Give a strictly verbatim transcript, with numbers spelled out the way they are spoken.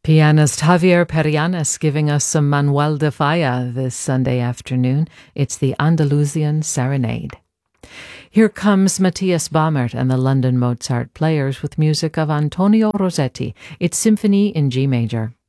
Pianist Javier Perianes giving us some Manuel de Falla this Sunday afternoon. It's the Andalusian Serenade. Here comes Matthias Baumert and the London Mozart Players with music of Antonio Rossetti. It's Symphony in G major.